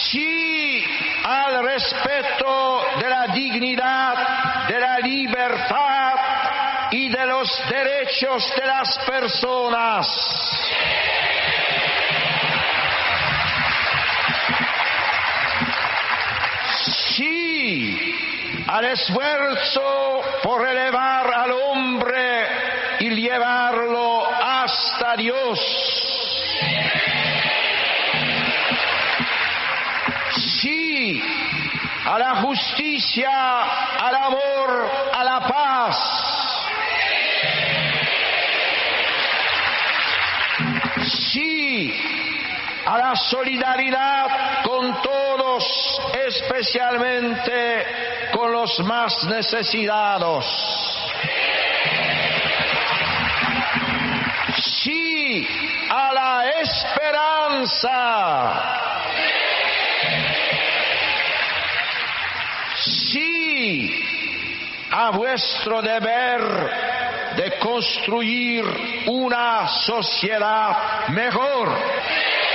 Sí al respeto de la dignidad, de la libertad y de los derechos de las personas. Sí al esfuerzo por elevar al hombre y llevarlo hasta Dios. Sí a la justicia, al amor, a la paz. Sí a la solidaridad con todos, especialmente con los más necesitados. Sí a la esperanza. Sí a vuestro deber de construir una sociedad mejor.